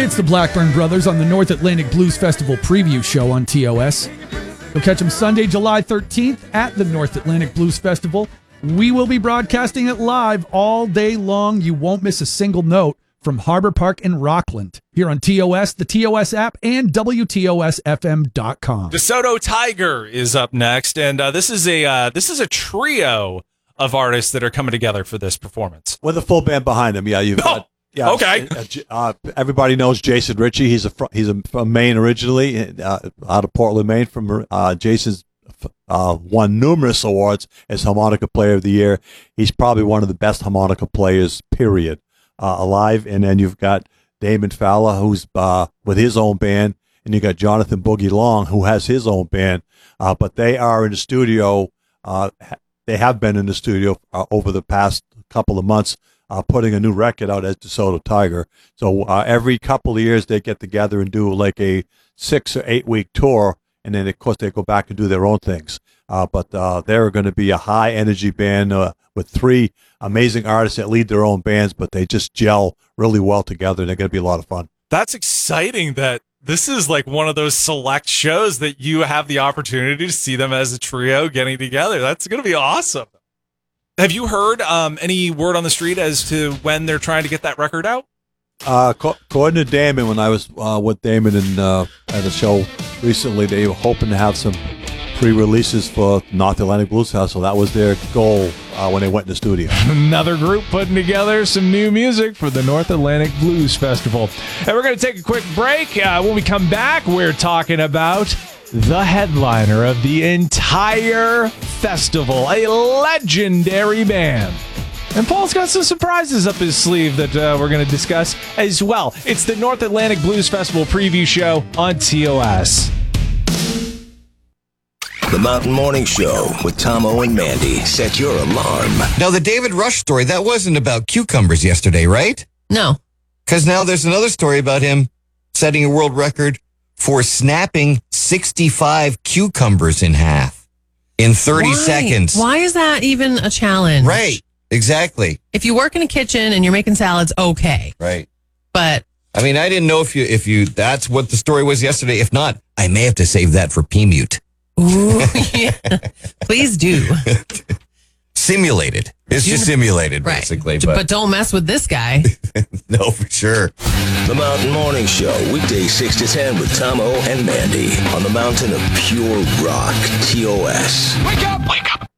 It's the Blackburn Brothers on the North Atlantic Blues Festival preview show on TOS. You'll catch them Sunday, July 13th at the North Atlantic Blues Festival. We will be broadcasting it live all day long. You won't miss a single note from Harbor Park in Rockland here on TOS, the TOS app, and WTOSFM.com. DeSoto Tiger is up next, and this is a trio of artists that are coming together for this performance. With a full band behind them, yeah. You've got, yeah. Okay. Everybody knows Jason Ritchie. He's from Maine originally, out of Portland, Maine. From Jason's won numerous awards as Harmonica Player of the Year. He's probably one of the best harmonica players, period, alive. And then you've got Damon Fowler, who's with his own band, and you got Jonathan Boogie Long, who has his own band. But they are in the studio. They have been in the studio over the past couple of months, putting a new record out as DeSoto Tiger. So every couple of years they get together and do like a 6 or 8 week tour, and then of course they go back and do their own things. But they're going to be a high energy band with 3 amazing artists that lead their own bands, but they just gel really well together, and they're going to be a lot of fun. That's exciting that this is like one of those select shows that you have the opportunity to see them as a trio getting together. That's going to be awesome. Have you heard any word on the street as to when they're trying to get that record out? According to Damon, when I was with Damon at a show recently, they were hoping to have some pre-releases for North Atlantic Blues Festival. That was their goal when they went in the studio. Another group putting together some new music for the North Atlantic Blues Festival. And we're going to take a quick break. When we come back, we're talking about the headliner of the entire festival, a legendary band. And Paul's got some surprises up his sleeve that we're going to discuss as well. It's the North Atlantic Blues Festival preview show on TOS. The Mountain Morning Show with Tomo and Mandy. Set your alarm. Now, the David Rush story, that wasn't about cucumbers yesterday, right? No. Because now there's another story about him setting a world record for snapping 65 cucumbers in half in 30 seconds. Why is that even a challenge? Right. Exactly. If you work in a kitchen and you're making salads, okay. Right. But I mean, I didn't know if you that's what the story was yesterday. If not, I may have to save that for P-Mute. Ooh, yeah. Please do. Simulated. It's just simulated, basically. Right. But don't mess with this guy. No, for sure. The Mountain Morning Show, weekdays 6 to 10 with Tomo and Mandy on the mountain of pure rock, TOS. Wake up! Wake up!